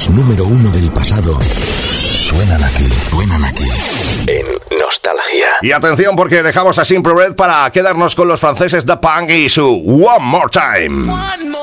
Los número uno del pasado suenan aquí. En Nostalgia. Y atención, porque dejamos a Simple Red para quedarnos con los franceses Daft Punk y su One More Time.